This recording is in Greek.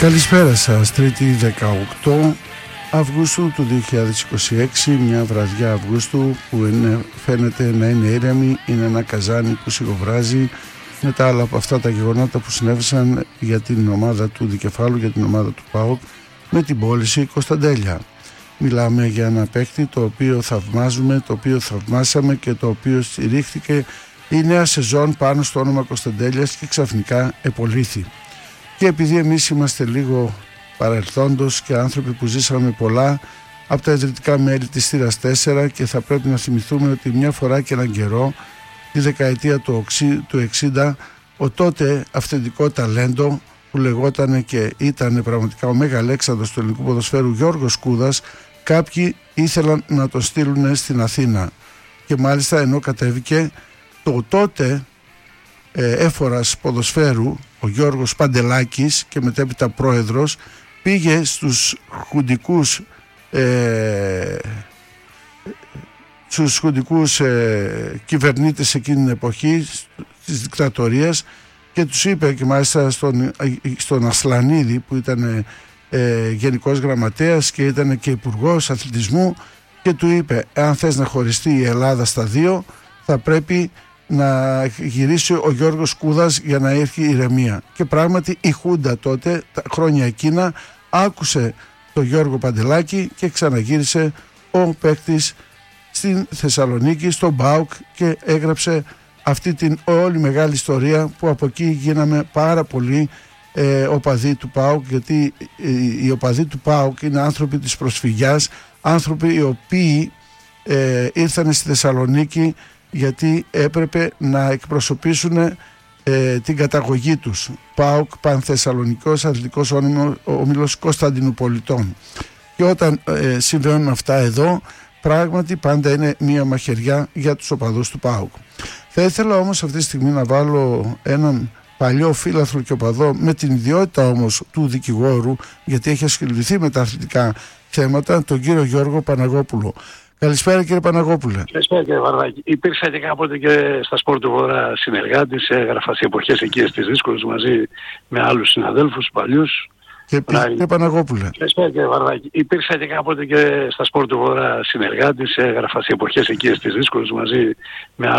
Καλησπέρα σας, Τρίτη 18 Αυγούστου του 2026, μια βραδιά Αυγούστου που φαίνεται να είναι ήρεμη, είναι ένα καζάνι που σιγοβράζει μετά άλλα από αυτά τα γεγονότα που συνέβησαν για την ομάδα του Δικεφάλου, για την ομάδα του ΠΑΟΚ με την πώληση Κωνσταντέλια. Μιλάμε για ένα παίκτη το οποίο θαυμάζουμε, το οποίο θαυμάσαμε και το οποίο στηρίχθηκε η νέα σεζόν πάνω στο όνομα Κωνσταντέλιας και ξαφνικά επολύθη. Και επειδή εμείς είμαστε λίγο παρελθόντος και άνθρωποι που ζήσαμε πολλά από τα ιδρυτικά μέλη της θύρας 4 και θα πρέπει να θυμηθούμε ότι μια φορά και έναν καιρό, τη δεκαετία του 60, ο τότε αυθεντικό ταλέντο που λεγόταν και ήταν πραγματικά ο Μέγα Αλέξανδρος του ελληνικού ποδοσφαίρου, Γιώργος Κούδας, κάποιοι ήθελαν να το στείλουν στην Αθήνα και μάλιστα ενώ κατέβηκε το τότε έφορας ποδοσφαίρου ο Γιώργος Παντελάκης και μετέπειτα πρόεδρος, πήγε στους χουντικούς κυβερνήτες εκείνη την εποχή της δικτατορίας και τους είπε, και μάλιστα στον Ασλανίδη που ήταν γενικός γραμματέας και ήταν και υπουργός αθλητισμού, και του είπε: αν θες να χωριστεί η Ελλάδα στα δύο, θα πρέπει να γυρίσει ο Γιώργος Κούδας για να έρθει η ηρεμία. Και πράγματι η Χούντα τότε, τα χρόνια εκείνα, άκουσε τον Γιώργο Παντελάκη και ξαναγύρισε ο παίκτης στην Θεσσαλονίκη, στον ΠΑΟΚ, και έγραψε αυτή την όλη μεγάλη ιστορία που από εκεί γίναμε πάρα πολύ οπαδοί του ΠΑΟΚ, γιατί οι οπαδοί του ΠΑΟΚ είναι άνθρωποι της προσφυγιάς, άνθρωποι οι οποίοι ήρθαν στη Θεσσαλονίκη γιατί έπρεπε να εκπροσωπήσουν την καταγωγή τους. ΠΑΟΚ, Πανθεσσαλονικός Αθλητικός Όμιλος Κωνσταντινουπολιτών. Και όταν συμβαίνουν αυτά εδώ, πράγματι πάντα είναι μία μαχαιριά για τους οπαδούς του ΠΑΟΚ. Θα ήθελα όμως αυτή τη στιγμή να βάλω έναν παλιό φίλαθλο και οπαδό, με την ιδιότητα όμως του δικηγόρου, γιατί έχει ασχοληθεί με τα αθλητικά θέματα, τον κύριο Γιώργο Παναγόπουλο. Καλησπέρα κύριε Παναγόπουλε. Καλησπέρα κύριε Βαρδάκη. Υπήρξα και κάποτε και στα Σπορ του Βορρά συνεργάτης, έγραφα σε εποχές εκείνες τις δύσκολες μαζί με άλλους συναδέλφους παλιούς. Και κύριε Παναγόπουλε. Καλησπέρα κύριε Βαρδάκη. Υπήρξα και κάποτε και στα Σπορ του Βορρά συνεργάτης, έγραφα σε εποχές εκείνες τις δύσκολες μαζί με άλλους